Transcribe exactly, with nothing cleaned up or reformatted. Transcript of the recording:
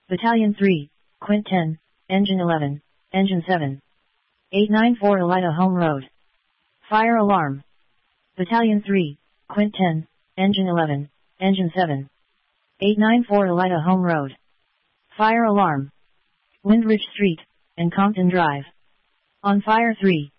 Battalion three, Quint ten, Engine eleven, Engine seven. eight ninety-four Elida Home Road. Fire alarm. Battalion three, Quint ten, Engine eleven, Engine seven. eight ninety-four Elida Home Road. Fire alarm. Windridge Street, and Compton Drive. On Fire three,